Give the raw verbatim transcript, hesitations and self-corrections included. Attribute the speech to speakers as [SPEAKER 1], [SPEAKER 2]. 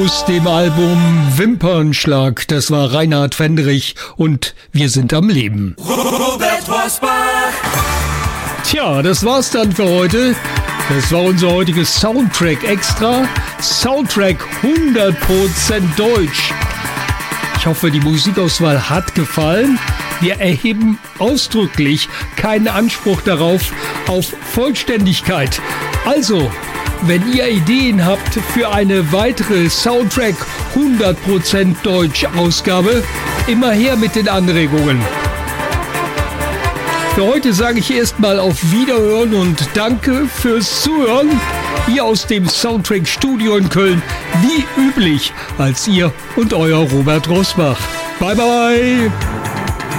[SPEAKER 1] Aus dem Album Wimpernschlag, das war Reinhard Fendrich und Wir sind am Leben.
[SPEAKER 2] Robert Rosbach.
[SPEAKER 1] Tja, das war's dann für heute. Das war unser heutiges Soundtrack Extra. Soundtrack hundert Prozent Deutsch. Ich hoffe, die Musikauswahl hat gefallen. Wir erheben ausdrücklich keinen Anspruch darauf, auf Vollständigkeit. Also, wenn ihr Ideen habt für eine weitere Soundtrack hundert Prozent Deutsch Ausgabe, immer her mit den Anregungen. Für heute sage ich erstmal auf Wiederhören und danke fürs Zuhören. Hier aus dem Soundtrack Studio in Köln, wie üblich, als ihr und euer Robert Rosbach. Bye bye!